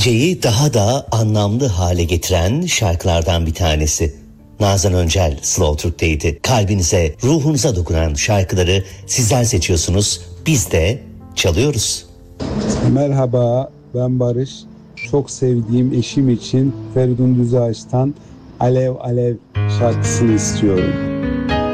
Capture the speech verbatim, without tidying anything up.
Geceyi daha da anlamlı hale getiren şarkılardan bir tanesi. Nazan Öncel Slow Türk'teydi. Kalbinize, ruhunuza dokunan şarkıları sizler seçiyorsunuz. Biz de çalıyoruz. Merhaba, ben Barış. Çok sevdiğim eşim için Feridun Düzağaç'tan Alev Alev şarkısını istiyorum.